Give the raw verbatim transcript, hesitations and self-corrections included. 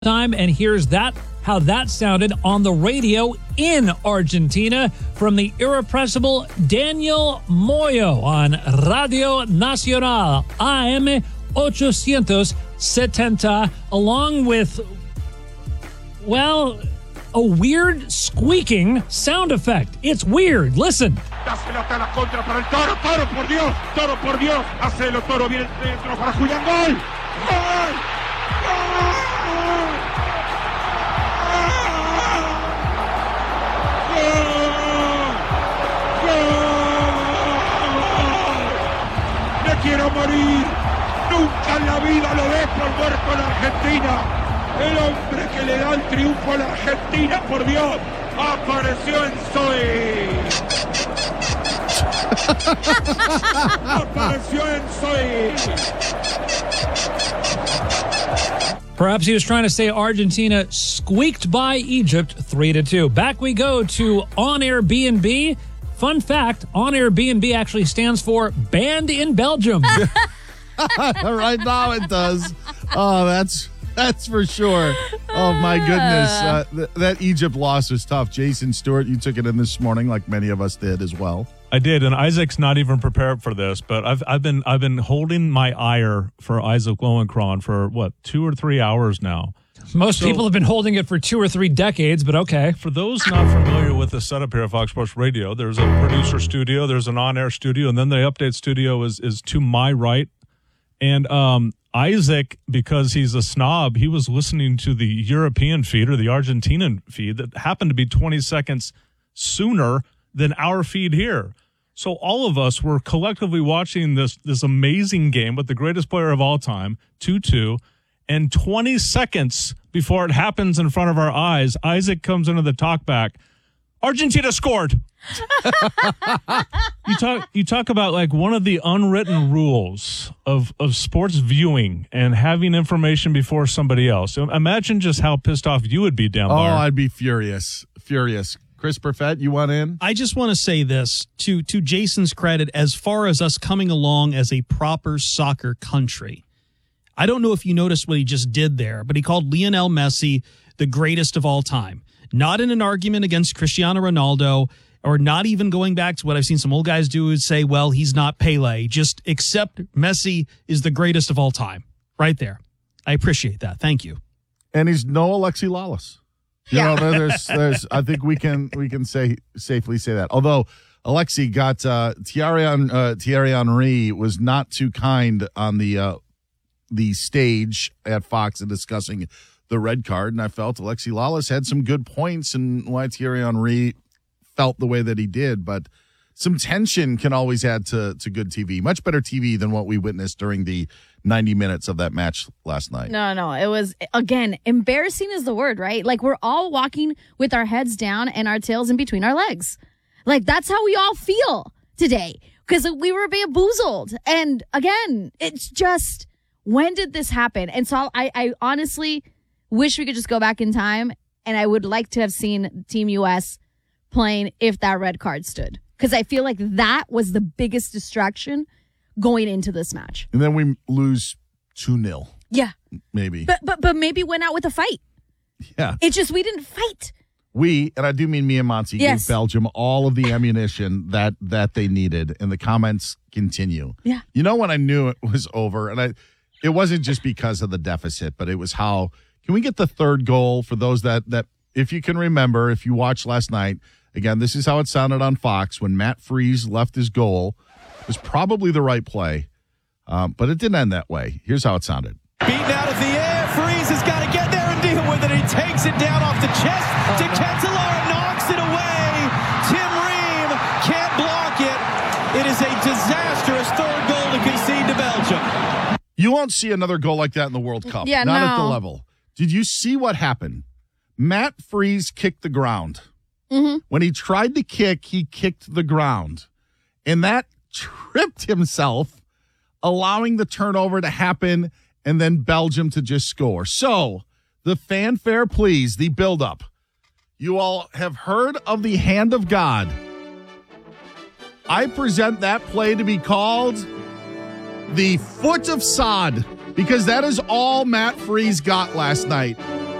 time, and here's that how that sounded on the radio in Argentina from the irrepressible Daniel Moyo on Radio Nacional A M eight seventy, along with, well, a weird squeaking sound effect. It's weird. Listen. Dásela a la contra para el Toro. Toro, por Dios. Toro, por Dios. Hacelo, Toro. Viene el centro para Julián. ¡Gol! ¡Gol! Quiero morir, nunca en la vida lo dejo al muerto en la Argentina. El hombre que le da el triunfo a la Argentina, por Dios, apareció en Zoe. Apareció en Zoe. Perhaps he was trying to say Argentina squeaked by Egypt three to two. Back we go to On Air B and B. Fun fact, On Air B and B actually stands for Banned in Belgium. Right now it does. Oh, that's that's for sure. Oh, my goodness. Uh, th- that Egypt loss was tough. Jason Stewart, you took it in this morning like many of us did as well. I did, and Isaac's not even prepared for this, but I've I've been I've been holding my ire for Isaac Lowenkron for, what, two or three hours now. Most so, people have been holding it for two or three decades, but okay. For those not familiar with the setup here at Fox Sports Radio, there's a producer studio, there's an on-air studio, and then the update studio is is to my right. And um, Isaac, because he's a snob, he was listening to the European feed or the Argentinian feed that happened to be twenty seconds sooner than our feed here. So all of us were collectively watching this this amazing game with the greatest player of all time, two two. And twenty seconds before it happens in front of our eyes, Isaac comes into the talkback. Argentina scored. you talk you talk about like one of the unwritten rules of, of sports viewing and having information before somebody else. So imagine just how pissed off you would be down oh, there. Oh, I'd be furious. Furious. Chris Perfett, you want in? I just want to say this to, to Jason's credit, as far as us coming along as a proper soccer country. I don't know if you noticed what he just did there, but he called Lionel Messi the greatest of all time. Not in an argument against Cristiano Ronaldo, or not even going back to what I've seen some old guys do and say, well, he's not Pele. Just accept Messi is the greatest of all time. Right there. I appreciate that. Thank you. And he's no Alexi Lawless. You yeah. know, there's, there's, I think we can, we can say safely say that. Although Alexi got uh, Thierry, uh, Thierry Henry was not too kind on the uh, the stage at Fox in discussing the red card, and I felt Alexi Lawless had some good points and why Thierry Henry felt the way that he did. But some tension can always add to to good T V. Much better T V than what we witnessed during the ninety minutes of that match last night. No, no, it was, again, embarrassing is the word, right? Like, we're all walking with our heads down and our tails in between our legs. Like, that's how we all feel today because we were bamboozled. And again, it's just, when did this happen? And so I, I honestly wish we could just go back in time, and I would like to have seen Team U S playing if that red card stood. Because I feel like that was the biggest distraction going into this match. And then we lose two nil. Yeah. Maybe. But but but maybe went out with a fight. Yeah. It's just we didn't fight. We, and I do mean me and Monty, yes. gave Belgium all of the ammunition that, that they needed, and the comments continue. Yeah. You know when I knew it was over, and I, it wasn't just because of the deficit, but it was how, can we get the third goal for those that, that if you can remember, if you watched last night, again, this is how it sounded on Fox when Matt Freese left his goal. It was probably the right play, um, but it didn't end that way. Here's how it sounded. Beaten out of the air. Freese has got to get there and deal with it. He takes it down off the chest oh, to no. Ketelaere, knocks it away. Tim Ream can't block it. It is a disastrous third goal to concede to Belgium. You won't see another goal like that in the World Cup. Yeah, Not no. at the level. Did you see what happened? Matt Freese kicked the ground. Mm-hmm. When he tried to kick, he kicked the ground. And that tripped himself, allowing the turnover to happen and then Belgium to just score. So, the fanfare, please, the build-up. You all have heard of the hand of God. I present that play to be called the foot of sod, because that is all Matt Freese got last night.